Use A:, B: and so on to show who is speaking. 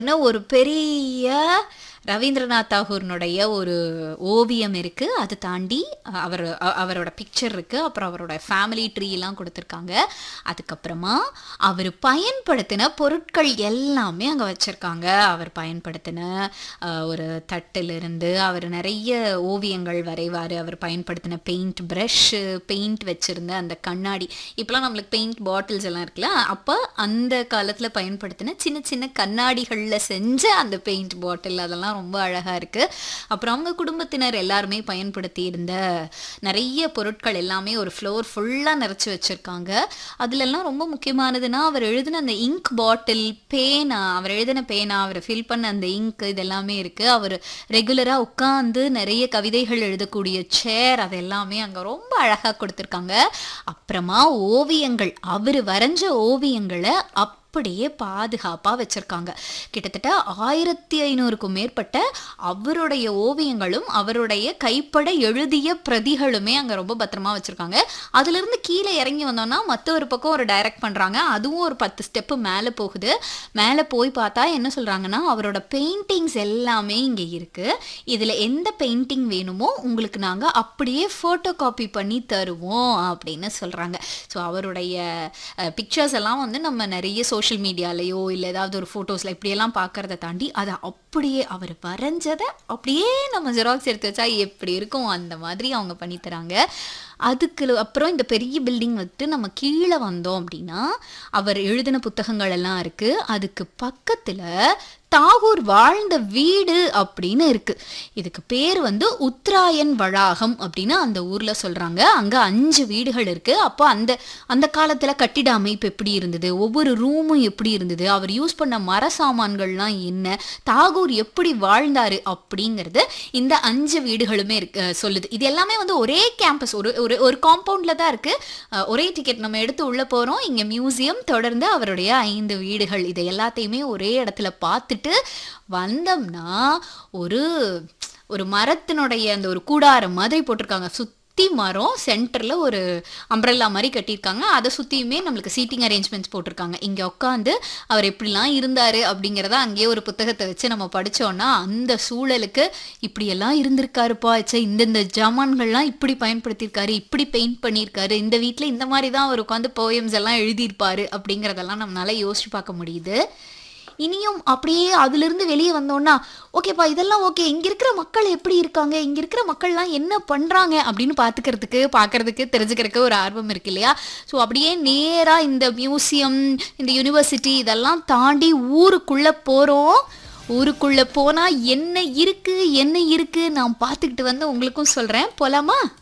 A: ஒரு பெரிய ரவீந்திரநாத் தாகூர்னுடைய ஒரு ஓவியம் இருக்கு. அது தாண்டி அவரோட பிக்சர் இருக்கு. அப்புறம் அவரோட ஃபேமிலி ட்ரீ எல்லாம் கொடுத்துருக்காங்க. அதுக்கப்புறமா அவர் பயன்படுத்தின பொருட்கள் எல்லாமே அங்கே வச்சிருக்காங்க. அவர் பயன்படுத்தின ஒரு தட்டிலிருந்து அவர் நிறைய ஓவியங்கள் வரைவார். அவர் பயன்படுத்தின பெயிண்ட் ப்ரஷ், பெயிண்ட் வச்சிருந்த அந்த கண்ணாடி, இப்போலாம் நம்மளுக்கு பெயிண்ட் பாட்டில்ஸ் எல்லாம் இருக்குல்ல, அப்போ அந்த காலத்தில் பயன்படுத்தின சின்ன சின்ன கண்ணாடிகளில் செஞ்ச அந்த பெயிண்ட் பாட்டில், அதெல்லாம் ரொம்ப அழகா இருக்கு. அப்புறம் அவங்க குடும்பத்தினர் எல்லாருமே பயன்படுத்தி இருந்த நிறைய பொருட்கள் எல்லாமே ஒரு ஃப்ளோர் ஃபுல்லா நிறைச்சு வச்சிருக்காங்க. அதுல எல்லாம் ரொம்ப முக்கியமானதுன்னா அவர் எழுதின அந்த இங்க் பாட்டில், பேனா, அவர் எழுதின பேனா, அவர் ஃபில் பண்ண அந்த இங்க், இது எல்லாமே இருக்கு. அவர் ரெகுலரா உட்கார்ந்து நிறைய கவிதைகள் எழுதக்கூடிய சேர், அது எல்லாமே அங்க ரொம்ப அழகா கொடுத்துருக்காங்க. அப்புறமா ஓவியங்கள், அவர் வரைஞ்ச ஓவியங்களை அப்படியே பாதுகாப்பாக வச்சுருக்காங்க. கிட்டத்தட்ட 1500க்கும் மேற்பட்ட அவருடைய ஓவியங்களும் அவருடைய கைப்பட எழுதிய பிரதிகளுமே அங்கே ரொம்ப பத்திரமா வச்சுருக்காங்க. அதுலேருந்து கீழே இறங்கி வந்தோம்னா மற்ற ஒரு பக்கம் ஒரு டைரக்ட் பண்ணுறாங்க. அதுவும் ஒரு 10 ஸ்டெப்பு மேலே போகுது. மேலே போய் பார்த்தா என்ன சொல்கிறாங்கன்னா, அவரோட பெயிண்டிங்ஸ் எல்லாமே இங்கே இருக்குது. இதில் எந்த பெயிண்டிங் வேணுமோ உங்களுக்கு நாங்கள் அப்படியே ஃபோட்டோ காப்பி பண்ணி தருவோம் அப்படின்னு சொல்கிறாங்க. ஸோ அவருடைய பிக்சர்ஸ் எல்லாம் வந்து நம்ம நிறைய சோஷியல் மீடியாலேயோ இல்லை ஏதாவது ஒரு ஃபோட்டோஸில் இப்படியெல்லாம் பார்க்குறத தாண்டி அதை அப்படியே அவர் வரைஞ்சதை அப்படியே நம்ம ஜெராக்ஸ் எடுத்து வச்சா எப்படி இருக்கும், அந்த மாதிரி அவங்க பண்ணித்தராங்க. அதுக்கு அப்புறம் இந்த பெரிய பில்டிங் வந்துட்டு நம்ம கீழே வந்தோம் அப்படின்னா அவர் எழுதின புத்தகங்கள் எல்லாம் இருக்குது. அதுக்கு பக்கத்தில் தாகூர் வாழ்ந்த வீடு அப்படின்னு இருக்கு. இதுக்கு பேர் வந்து உத்தராயன் வளாகம் அப்படின்னு அந்த ஊர்ல சொல்றாங்க. அங்க 5 வீடுகள் இருக்கு. அப்போ அந்த அந்த காலத்துல கட்டிட அமைப்பு எப்படி இருந்தது, ஒவ்வொரு ரூமும் எப்படி இருந்தது, அவர் யூஸ் பண்ண மர சாமான்கள்லாம் என்ன, தாகூர் எப்படி வாழ்ந்தாரு அப்படிங்கிறது இந்த 5 வீடுகளுமே இருக்கு சொல்லுது. இது எல்லாமே வந்து ஒரே கேம்பஸ், ஒரு காம்பவுண்ட்ல தான் இருக்கு. ஒரே டிக்கெட் நம்ம எடுத்து உள்ள போறோம். இங்க மியூசியம், தொடர்ந்து அவருடைய 5 வீடுகள், இதை எல்லாத்தையுமே ஒரே இடத்துல பார்த்துட்டு வந்தோம்னா ஒரு மரத்தினுடைய அந்த ஒரு கூடாரம் மாதிரி போட்டிருக்காங்க. சுத்தி மரம், சென்டர்ல ஒரு அம்ப்ரெல்லா மாதிரி கட்டியிருக்காங்க. அதை சுத்தியுமே நம்மளுக்கு சீட்டிங் அரேஞ்ச்மெண்ட்ஸ் போட்டிருக்காங்க. இங்க உட்காந்து அவர் எப்படிலாம் இருந்தாரு அப்படிங்கிறத அங்கேயே ஒரு புத்தகத்தை வச்சு நம்ம படிச்சோம்னா அந்த சூழலுக்கு இப்படியெல்லாம் இருந்திருக்காருப்பா, இந்தந்த ஜாமான்கள்லாம் இப்படி பயன்படுத்தியிருக்காரு, இப்படி பெயிண்ட் பண்ணியிருக்காரு, இந்த வீட்டில் இந்த மாதிரி தான் அவர் உட்காந்து போயம்ஸ் எல்லாம் எழுதியிருப்பாரு அப்படிங்கிறதெல்லாம் நம்மளால யோசிச்சு பார்க்க முடியுது. இனியும் அப்படியே அதிலிருந்து வெளியே வந்தோம்னா ஓகேப்பா இதெல்லாம் ஓகே, இங்க இருக்கிற மக்கள் எப்படி இருக்காங்க, இங்க இருக்கிற மக்கள்லாம் என்ன பண்றாங்க அப்படின்னு பார்க்கறதுக்கு தெரிஞ்சுக்கிறதுக்கு ஒரு ஆர்வம் இருக்கு இல்லையா? ஸோ அப்படியே நேரா இந்த மியூசியம், இந்த யூனிவர்சிட்டி இதெல்லாம் தாண்டி ஊருக்குள்ள போறோம். ஊருக்குள்ள போனா என்ன இருக்கு நான் பார்த்துக்கிட்டு வந்து உங்களுக்கும் சொல்றேன். போலாமா?